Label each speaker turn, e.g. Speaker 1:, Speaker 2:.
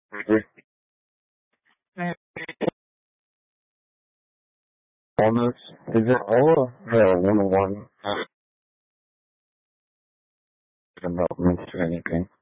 Speaker 1: Almost. Is it all one-on-one development or anything?